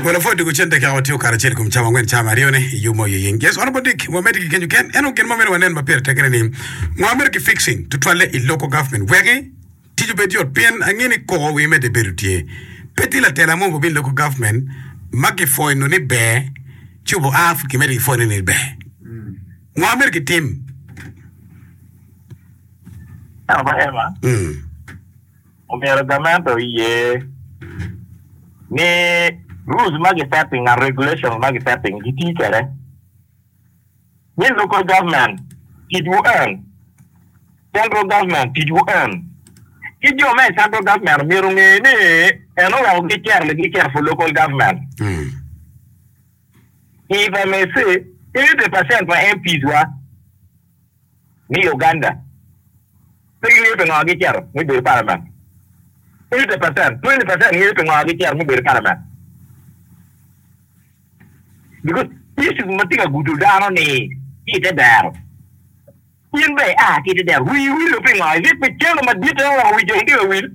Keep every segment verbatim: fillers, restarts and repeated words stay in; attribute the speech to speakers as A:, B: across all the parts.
A: Well, for the good chente ka wati ukara kum chama ngwen chama rione yumo ying. Yes, honorable Dick, Mohamed can you can eno ken mamere wanen mapere tekene ni. Mohamed ki fixing to twale i local government. Wege tiju beti ot pien angeni ko we me de berutie. Peti la tela mo bin local government maki foi no ni be chubo af ki meri foi ni be. Mohamed ki team.
B: Ah, ba ema.
A: Mm.
B: O mi argamento ye ni rules magi setting and regulation magi setting giti kere. Ni local government did you earn? Central government did you earn? Did you make central government mirungi ni eno wa ugi care lagi care for local government.
A: Mm.
B: If I may say, eighty percent for M Ps wa ni Uganda. Three years ago, I care we be parliament. Eighty percent, twenty percent years ago, I care we be parliament. Because this is Matika Gududano ni kita there. In way ah kita there. We will looking on if we tell them a detail we don't do will.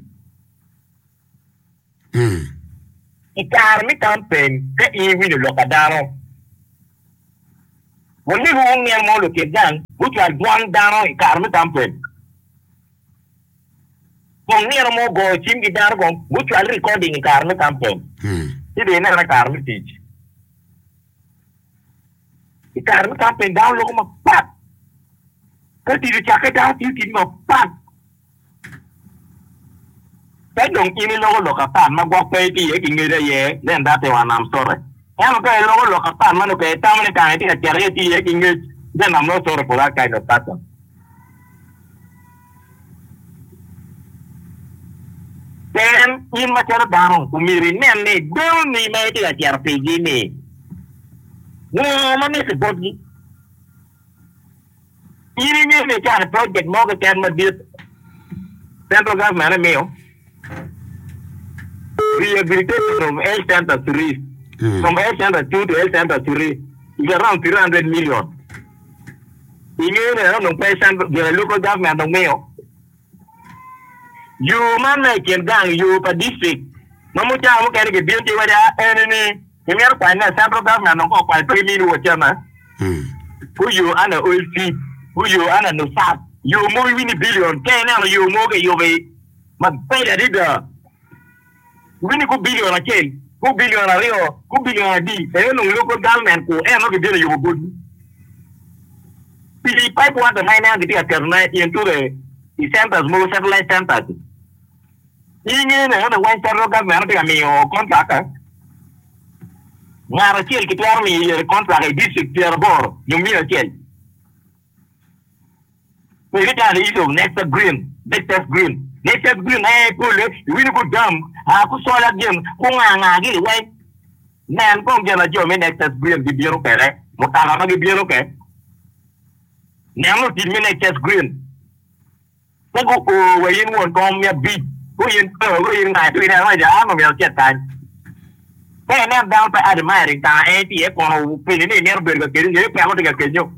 A: Hmm.
B: Ikarmi campaign ke iwi lo kadaro. When you go near mo look at dan, which are one down ikarmi campaign. Kung near mo go chim gidaro go, which are recording ikarmi campaign.
A: Hmm.
B: Hindi na ikarmi teach. Ikarmi campaign down lo mapat. Kasi di chake down titin mapat. Kadong ini lo lo kapan magwapay ti e kingira ye then dati wa nam sorry. Yan ka lo lo kapan mano kay tama ni kaya ti kaya ti e kingir then I'm not sorry for that kind of pattern. Then in machara dano kumiri men ni don ni may ti kaya P G ni. No mami si body. Ini ni ni kaya project mo ka kaya madit central government na mayo. Rehabilitation from health center three, mm. from health center two to health center three, is around three hundred million. In the patient, the local government of Mayo. You man make a gang, you per district. Mamucha, who can get beauty with that enemy. In your point, central government of quite three million with China. Who you are an oil seed, who you are an Usap. You move in a billion, ten now you move you way. But pay the digger. Wini ku billion a chain, ku billion a rio, ku billion a D, and no local government ku and not the you good. The pipe want to finance the alternate into the centers, more satellite centers. In the one central government, I mean, or contractor. Now, a chill to army contract a district to board, you mean a chill. We get an issue next green, next green. Next green, eh, pull it, we go dumb. I could saw that game. Kung nga gi way. Nan kung jala jo me next green di biro pere. Mutala ma di biro ke. Nan no di me next green. Tago ko wayin won kom ya big. Ko yin ko ko yin na tu na wa ja ma me ket tan. Kaya nan down pa admire ta eh ti e kono pe ni ne ner berga ke ni pe mo te ke nyo.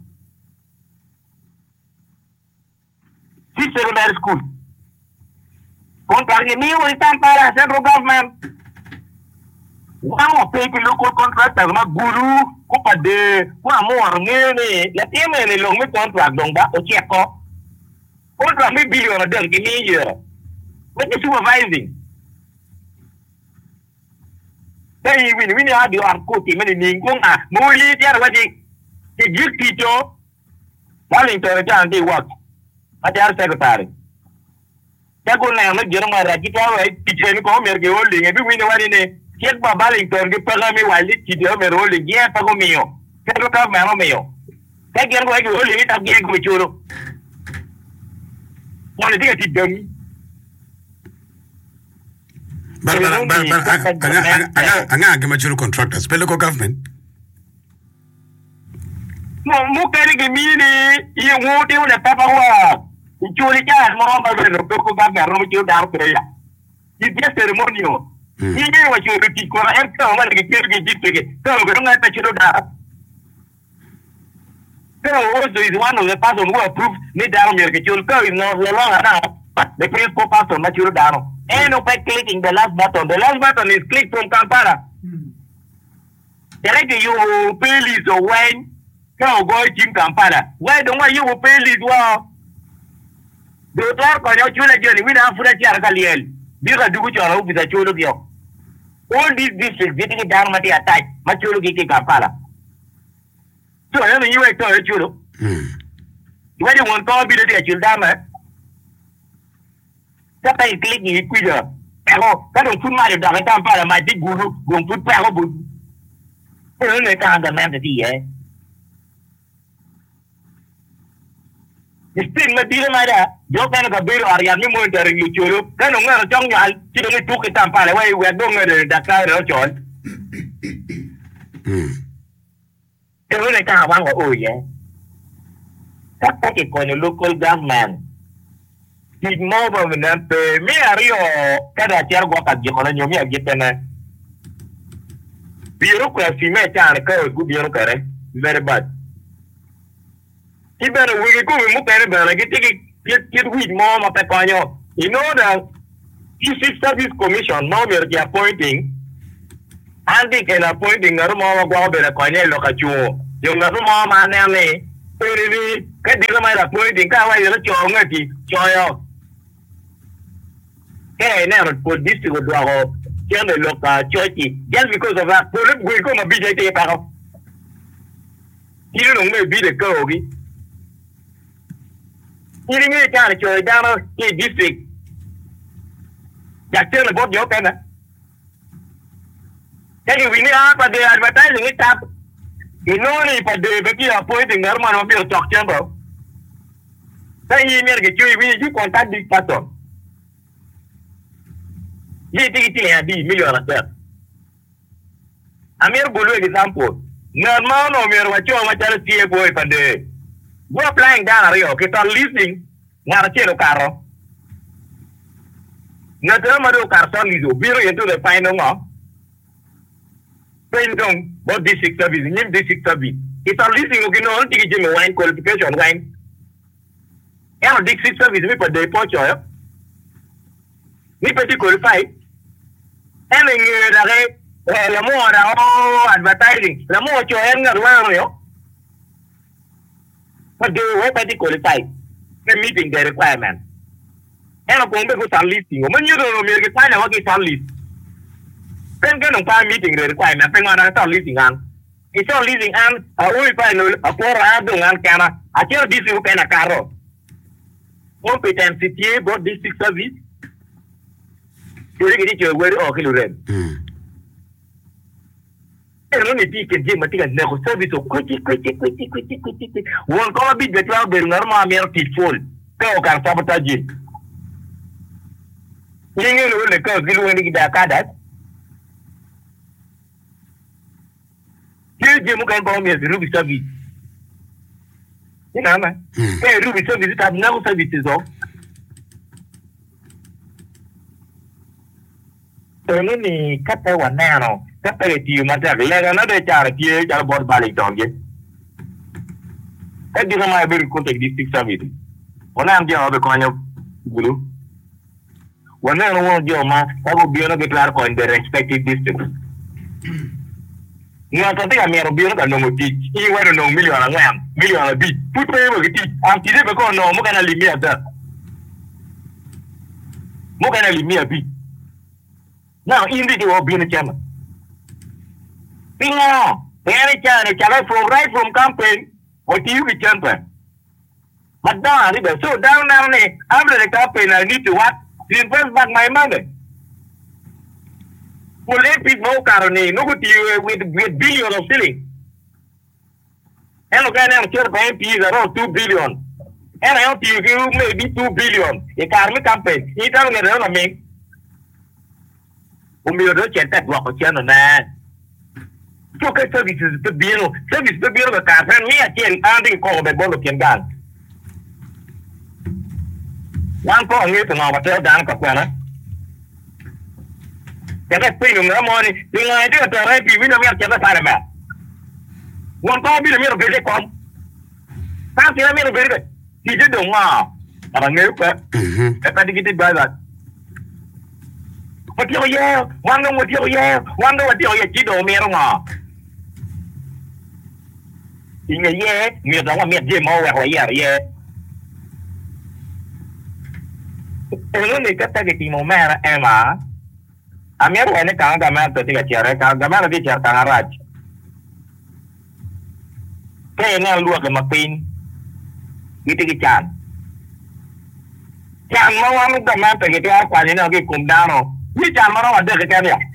B: Si secondary school. Contract ni wo isang para central government. Wow, pay local contractors ma guru ko pa de ko amor ngene la tiene ni long me contract dong ba o check ko. Contract me billion na den kini year. What is supervising? Dai win win ya di ar ko ti me ni ngong ah muli ti ar wadi ti gikti to. Waling to jan di work. Ati ar secretary. Jago na na jero mara kita wa kitchen ko mer ke holding e bi wini wani ne ket ba baling ton ke paga mi wali kiti o mer holding ye pa ko mio ke ro ka ma no mio ke ger ko ke holding ta ge ko churo wani diga ti dami
A: bar bar bar bar anga anga ke ma churo contractors pe local government
B: mo mo kare ke mi ni ye wo te wala papa wa Chuli jas mo ba no ko ba ga ro chu dar preya. Di dia ceremonio. Ini wa chu ti ko en to ma ke ke ke jitte ke. To ko nga ta chu dar. So also is one of the person who approved me down here ke chu ko is no long now. But the principal person ma chu dar. And by clicking the last button. The last button is click from Kampala. Direct you pay lease or wine. Go go in Kampala. Why don't you pay lease? Well, the talk on your children with a fresh Yarkaliel. These are do your with a children. All these districts getting down Mati attack, Machulu Giki Kampala. So I mean you a toy chulo. When you want to be the children, that I click in Equator. Pero, that don't put my dog at Kampala, my big guru, won't put power. Only kind of man to be, eh? The still material like that, you can a bill or you more than you chulu. Then I'm going to tell you, you don't took it Kampala away. We're going to the car or John. The only kind of one, oh, yeah. That's like when the local government. Did more than that, me are you, Kada Chergo at Jokolan, you may get them. Bureaucracy may turn a good bureaucracy, very bad. Even we go and look at it, I get get with more of the coin. You know that District Service Commission, now they're appointing, and they can appointing a more about the coin, look at you. You know, more man, really, get the man appointing, can't wait to let you joy. Hey, never put this to go. Can they look at churchy just because of that? We come a B J T. You don't may be the girl. You didn't get a church down in district. Just tell about your pen. Tell you, we need up at the advertising it up. You know, if a day Becky appointing Norman of your talk chamber. Say you never get you, you contact this person. You think it is a million of them. I'm here to give an example. No man of your what you want to see a boy per day. Go flying down a rio, get on leasing, not a chelo caro. Not a matter of carson is obedient into the final law. Plain don't, what district service, name district service. It's a leasing, you can only take him a wine qualification wine. And district service, we put the poach oil. We put the qualified. And then the more advertising, the more you end up. But they were pretty qualified. They're meeting the requirement. And I'm going to go to listing. When you don't know, you can find out what is on list. Then go to meeting the requirement. Then on a listing on. It's all listing on a way by a poor adult and camera. I tell this you can a car. Competency, both district service. You get your word or kill them. And only people can get a service so quickly, quickly, quickly, quickly, quickly. One call be the crowd, the normal American full. Go can sabotage it. You know, the girls will win the Akadat. Here, Jim can call me as Ruby service. You know, man. Hey, Ruby service have no services of. So, any cut one now. Cut it to you, matter. Let another charity about Bali Tongue. That is my very good district service. When I'm the coin of Guru. When I want your man, I will be on the clerk in the respective districts. You know, something I may have been a no teach. You want to know million and lamb, million a bit. Put me over it. I'm never going to know more than a limit. More than a limit. Now, in the door, being a chairman. Pingo, any channel from right from campaign, or T V champion. But down, so down down there, after the campaign, I need to what? To invest back my money. Well, let people know, Carone, no good to you with, with billions of shillings. And okay, I'm sure for M Ps around two billion. And I help you give maybe two billion. A Carme campaign, you don't get on me. Um, you're not yet that walk of channel, man. So, services to be service to be able to car, and me again, adding call the ball of Ken. One call here to our hotel down Capana. Can I pay you more money? The idea to write you in a mere Canada. One call be the middle of come. Fancy a middle of it. He did the wow. I'm a new pet. I get it by that. What you yeah, wonder what you yeah, wonder what you yeah, you don't mean. inge ye mi da wa mi je mo wa wa ye ye eno ne kata ke ti mo mera ema a mi ro ne ka ga ma to ti ga ti ara ka ga ma di ti ar ka raj ke ne lu ga ma pin gitu ki chan chan mo wa mi da ma pe ke ti ar kwa ni na ke kum da no ni chan mo ro de ke ke ya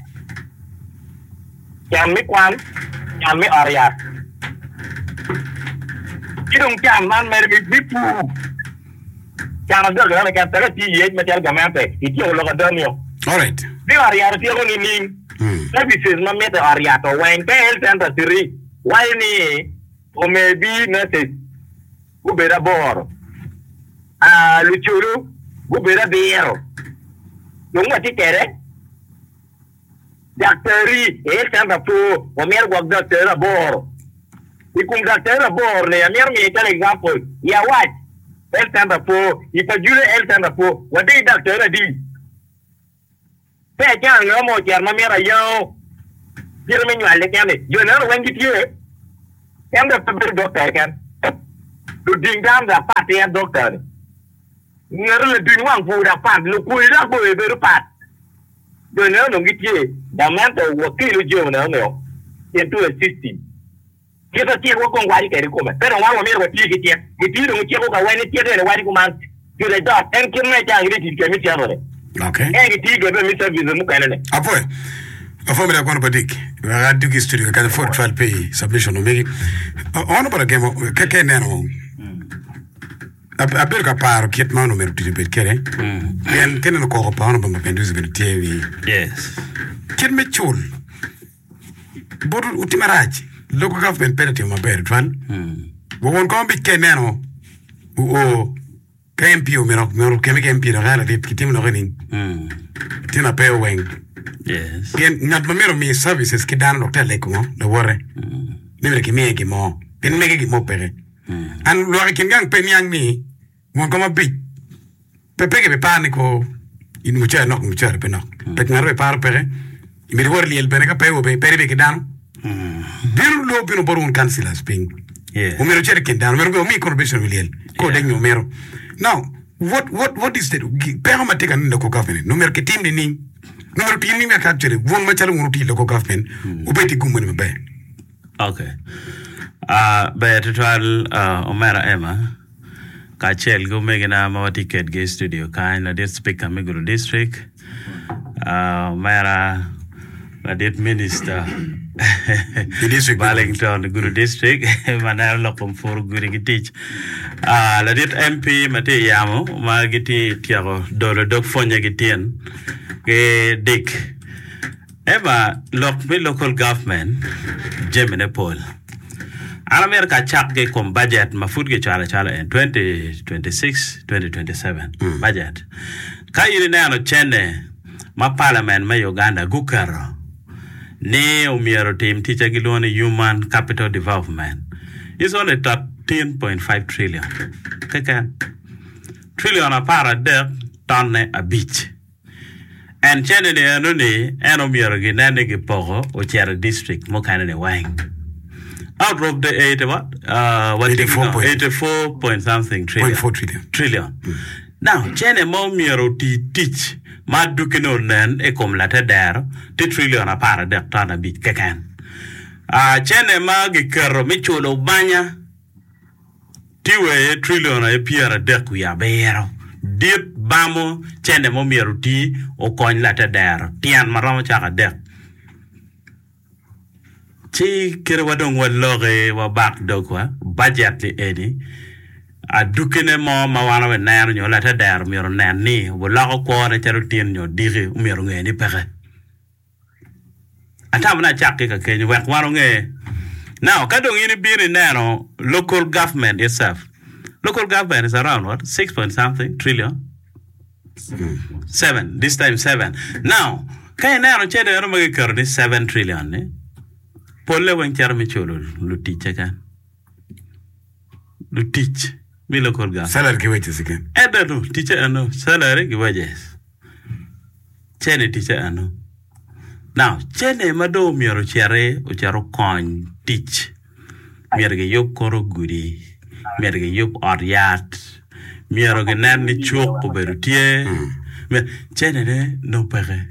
B: chan mi kwan chan mi arya kidong chan man mer bi bi pu chan da ga ne ka ta ti ye ma tel ga ma pe ti ti lo ga da ni
A: all right
B: bi arya ti ko ni ni services ma me ta arya to wen pe el center three why ni o me bi na te ku be da bor a lu churu ku be da biero yo ma ti kere daktari el center pu o mer go daktari bor ikum daktari bor ne amer mi ta example ya wat el center pu ipa jure el center pu wa de daktari di pe ja no mo jar ma mera yo dire me nyale kene yo na wen gi tie em da pe doctor kan du ding dam da pat ya doctor ngere le ding wang fu da pat lu ku da ko e be pat yo na no gi tie da man to wo ki lu jo na no ye tu e system ke ta tie wo kon wari ke ko me pero wa mo mera wo tie ki tie ki tie no tie ko ka wen tie de wari ko man yo le dot en kin me ja ngi ti ke mi tie no
A: okay
B: e ki tie go be mi service mu ka ne
A: apoe afome da kono badik wa duki studio ka for twelve pay submission no megi ono para game ke ke neno abel ka paro kit mano mer tu be kere bien kenen ko ko pano ba penduzi be T V
C: yes
A: kit me chul bodu utimaraji local government penalty ma ber twan wo won ko bi ke neno o K M P o mero mero ke me K M P no gala dit kitim no gani tina pe weng
C: yes
A: bien ngat mamero mi services ki dan doctor le ko le wore ni me ki mi ki mo pen me ki mo pere an lo ki ngang pen yang ni mo ko ma bi pe pe ke be panico in mo cha no mo cha pe no pe ngaro par pere i mi wor li el bene ka pe o be pere be ki dan bir lo bi no borun councilors ping
C: yeah
A: o mero cha ki dan mero mi contribution wi el ko de no mero now what what what is the pe ma te kan ko government no mer ke team ni ni no pini me capture won ma chala wonuti local government ubeti gumani be
C: okay uh be total uh omera ema ka chel go megina ma ticket ge studio ka na det speaker me guru district uh mera la det minister
A: the district
C: Wellington guru district mana lo kom for guru gitich ah la det M P mate yamo ma giti tiago dolo dok fonya gitien ke dik eba lok me local government Gemini Paul America chak ge kom budget ma food ge chala chala in twenty twenty-six twenty twenty-seven mm. budget ka yiri na no chene ma parliament ma Uganda gukaro ne umiero team teacher gilone human capital development is only thirteen point five trillion kakan trillion a para de tonne a beach and chene ne no ne eno miero gi nane gi pogo o chera district mo kana ne wang out of the eight what uh what eighty-four point something trillion
A: four trillion
C: trillion mm. now chene mo miero ti teach ma dukino nen e kom la ta der ti trillion a para de tana bit kakan a chene ma gi kero mi chulo banya tiwe trillion a piera de ku ya bero dit bamo chene mo miero ti o kon la ta der tian maram cha de chi kere wadong waloge wa back dogwa budget li edi a dukene mo ma wana we nair nyo la ta der miero nen ni wo la ko na chero tin nyo diri miero nge ni pere atam na chakke ka kenyo wek waro nge now kadong ini biri nero local government itself local government is around what six point something trillion mm. seven this time seven now kay nero chede ro magi karni seven trillion ne polle wen char mi cholo lu teach kan lu teach mi local government
A: salary ki wages again
C: eda no teacher ano salary ki wages chene teacher ano now chene mado miero chere o charo kon teach mier ge yop koro guri mier ge yop oriat mier ge nan ni chok ko berutie me chenere no pere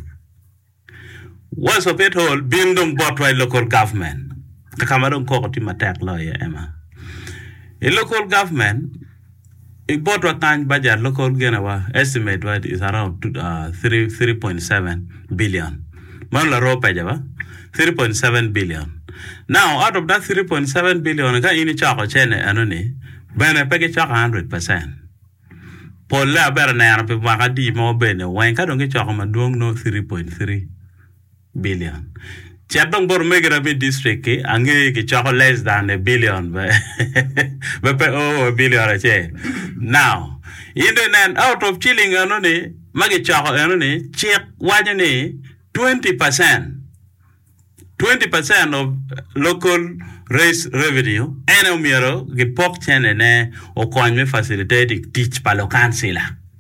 C: once of it all being done bought by local government the Cameroon ko ti matek lawyer ema a local government it bought a kind budget local genawa estimate what is around uh, three three point seven billion man la ro pejaba three point seven billion. Now, out of that three point seven billion, ka ini chako chene anoni, bene peke chako one hundred percent. Pola bera na yana pe maka di mo bene, wen ka donge chako maduong no three point three billion. Chatong bor megera be district ke, ange ke chako less than a billion, be pe oh a billion ache. Now, in the end, out of chilling anoni, magi chako anoni, check wajane twenty percent. twenty percent of local race revenue and umiro ge pok chene ne o konwe facilitating teach palo council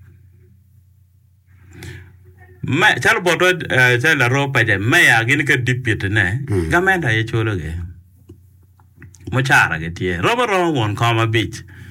C: ma chalo boto chala ro pa je ma ya gini ke deputy ne gamenda ye cholo ge mo chara ge tie robo ro won koma beach